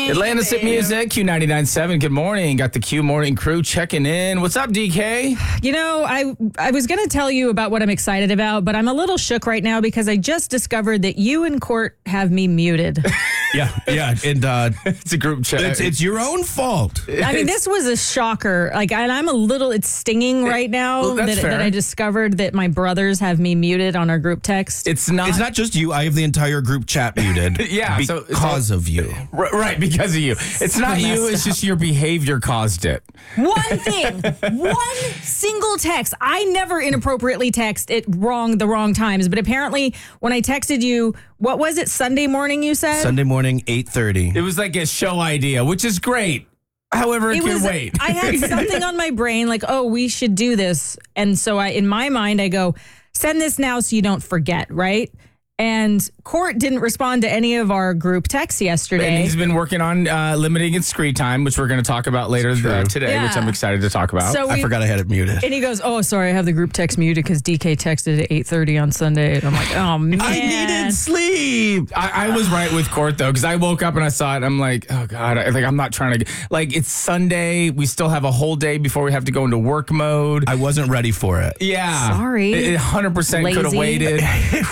Atlantis at Music, Q99.7. Good morning. Got the Q Morning crew checking in. What's up, DK? You know, I was going to tell you about what I'm excited about, but I'm a little shook right now because I just discovered that you and Court have me muted. Yeah. And It's a group chat. it's your own fault. I mean, this was a shocker. Like, and I'm a little, it's stinging right now Well, that's fair. that I discovered that my brothers have me muted on our group text. It's not. It's not just you. I have the entire group chat muted. Yeah, so because of you. Right, because of you. It's not you. It's just your behavior caused it. One thing, one single text. I never inappropriately text it the wrong times, but apparently when I texted you, what was it, Sunday morning you said? Sunday morning, 8:30. It was like a show idea, which is great. However, it can wait. I had something on my brain like, oh, we should do this. And so in my mind, I go, send this now so you don't forget, right? And Court didn't respond to any of our group texts yesterday. And he's been working on limiting its screen time, which we're going to talk about later today, which I'm excited to talk about. So I forgot I had it muted. And he goes, oh, sorry, I have the group text muted because DK texted at 8:30 on Sunday. And I'm like, oh, man. I needed sleep. I was right with Court, though, because I woke up and I saw it. And I'm like, oh, God, I'm not trying to. Like, it's Sunday. We still have a whole day before we have to go into work mode. I wasn't ready for it. Yeah. Sorry. It 100% could have Lazy. waited.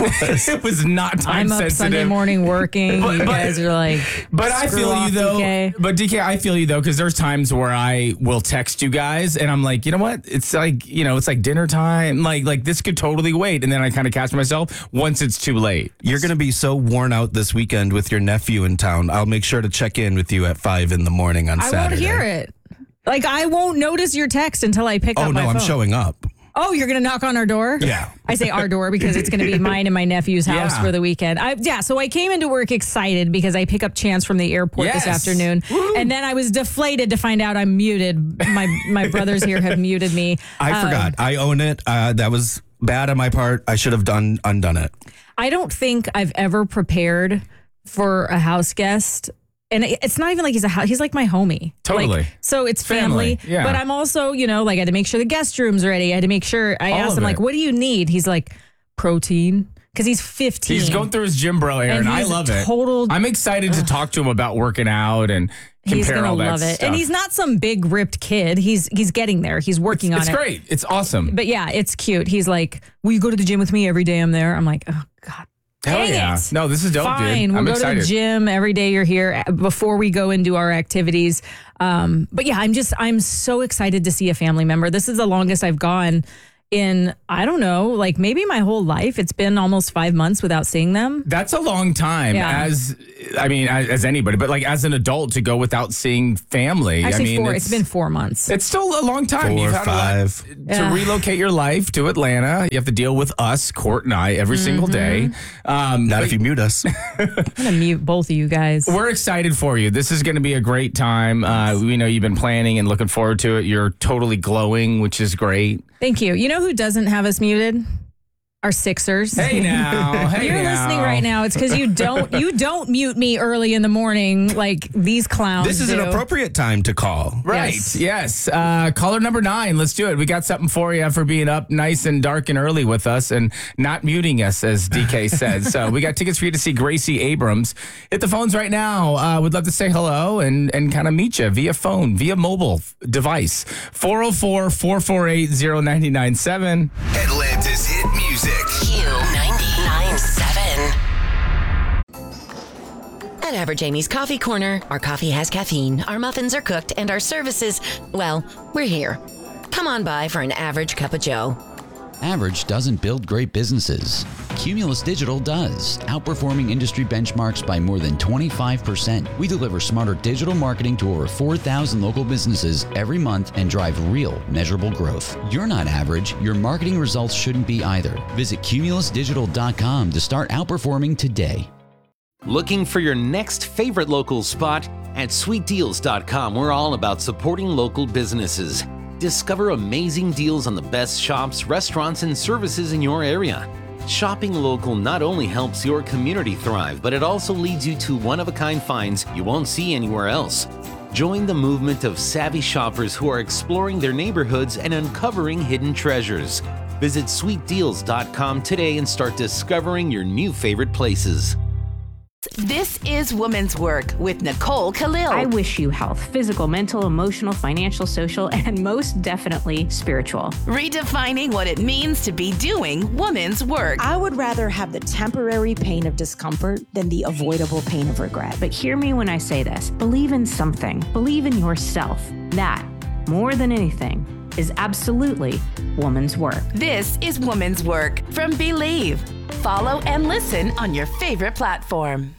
It was not time I'm sensitive. up Sunday morning working. You guys are like, But I screw feel off, you though. DK. But DK, I feel you though, because there's times where I will text you guys and I'm like, you know what? It's like, it's like dinner time. Like this could totally wait. And then I kind of catch myself once it's too late. You're going to be so worn out this weekend with your nephew in town. I'll make sure to check in with you at 5 a.m. on I Saturday. won't hear it. Like, I won't notice your text until I pick Oh, up no, my phone. I'm showing up. Oh, you're going to knock on our door? Yeah. I say our door because it's going to be mine and my nephew's house Yeah. for the weekend. So I came into work excited because I pick up Chance from the airport this Yes. afternoon. Woo. And then I was deflated to find out I'm muted. My brothers here have muted me. I forgot. I own it. That was bad on my part. I should have undone it. I don't think I've ever prepared for a house guest. And it's not even like he's like my homie. Totally. So it's family. Yeah. But I'm also, I had to make sure the guest room's ready. I had to make sure, I All asked of him, it. like, what do you need? He's like, protein. Because he's 15. He's going through his gym bro, Aaron. And I he's love it. total- I'm excited to talk to him about working out and He's compare going all to that love it. stuff. And he's not some big ripped kid. He's getting there. He's working on It's it. great. It's awesome. But yeah, it's cute. He's like, will you go to the gym with me every day I'm there? I'm like, oh, God. Hell Dang yeah. it. No, this is dope, Fine, dude. we'll I'm go excited. to the gym every day you're here before we go and do our activities. But yeah, I'm so excited to see a family member. This is the longest I've gone in, I don't know, like maybe my whole life. It's been almost 5 months without seeing them. That's a long time Yeah. as anybody, but like as an adult to go without seeing family. Actually, it's been 4 months. It's still a long time. 4 You've or had a lot 5. to relocate your life to Atlanta. You have to deal with us, Court and I, every single day. Not if you mute us. I'm going to mute both of you guys. We're excited for you. This is going to be a great time. We know you've been planning and looking forward to it. You're totally glowing, which is great. Thank you. You know who doesn't have us muted? Our Sixers. Hey now, hey You're now. listening right now. It's because you don't mute me early in the morning like these clowns This is do. an appropriate time to call. Right. Yes. Caller number 9. Let's do it. We got something for you for being up nice and dark and early with us and not muting us, as DK said. So we got tickets for you to see Gracie Abrams. Hit the phones right now. We'd love to say hello and kind of meet you via phone, via mobile device. 404-448-0997. Atlanta's hit music. Q99.7. At Average Amy's Coffee Corner, our coffee has caffeine, our muffins are cooked, and our services, well, we're here. Come on by for an average cup of joe. Average doesn't build great businesses. Cumulus Digital does, outperforming industry benchmarks by more than 25%. We deliver smarter digital marketing to over 4,000 local businesses every month and drive real, measurable growth. You're not average. Your marketing results shouldn't be either. Visit cumulusdigital.com to start outperforming today. Looking for your next favorite local spot? At sweetdeals.com, we're all about supporting local businesses. Discover amazing deals on the best shops, restaurants, and services in your area. Shopping local not only helps your community thrive, but it also leads you to one-of-a-kind finds you won't see anywhere else. Join the movement of savvy shoppers who are exploring their neighborhoods and uncovering hidden treasures. Visit sweetdeals.com today and start discovering your new favorite places. This is Woman's Work with Nicole Khalil. I wish you health, physical, mental, emotional, financial, social, and most definitely spiritual. Redefining what it means to be doing woman's work. I would rather have the temporary pain of discomfort than the avoidable pain of regret. But hear me when I say this. Believe in something. Believe in yourself. That, more than anything, is absolutely woman's work. This is Woman's Work from Believe. Follow and listen on your favorite platform.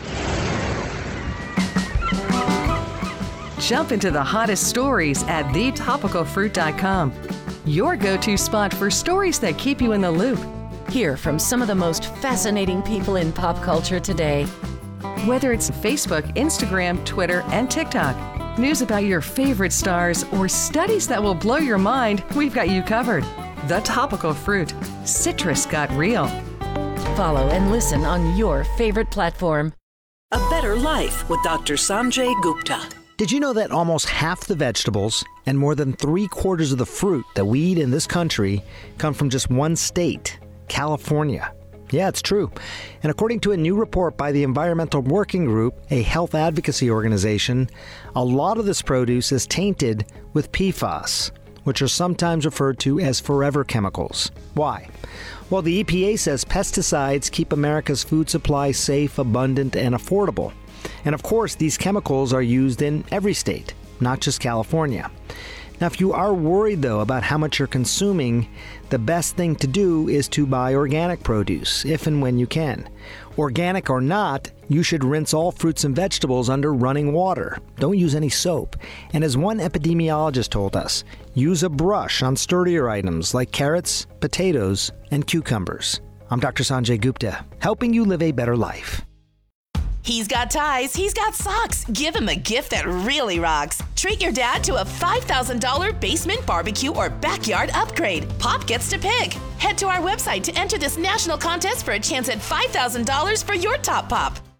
Jump into the hottest stories at thetopicalfruit.com. Your go-to spot for stories that keep you in the loop. Hear from some of the most fascinating people in pop culture today. Whether it's Facebook, Instagram, Twitter, and TikTok, news about your favorite stars, or studies that will blow your mind, we've got you covered. The Topical Fruit. Citrus got real. Follow and listen on your favorite platform. A Better Life with Dr. Sanjay Gupta. Did you know that almost half the vegetables and more than 3/4 of the fruit that we eat in this country come from just one state, California? Yeah, it's true. And according to a new report by the Environmental Working Group, a health advocacy organization, a lot of this produce is tainted with PFAS, which are sometimes referred to as forever chemicals. Why? Well, the EPA says pesticides keep America's food supply safe, abundant, and affordable. And of course, these chemicals are used in every state, not just California. Now, if you are worried, though, about how much you're consuming, the best thing to do is to buy organic produce, if and when you can. Organic or not, you should rinse all fruits and vegetables under running water. Don't use any soap. And as one epidemiologist told us, use a brush on sturdier items like carrots, potatoes, and cucumbers. I'm Dr. Sanjay Gupta, helping you live a better life. He's got ties, he's got socks. Give him a gift that really rocks. Treat your dad to a $5,000 basement barbecue or backyard upgrade. Pop gets to pick. Head to our website to enter this national contest for a chance at $5,000 for your top pop.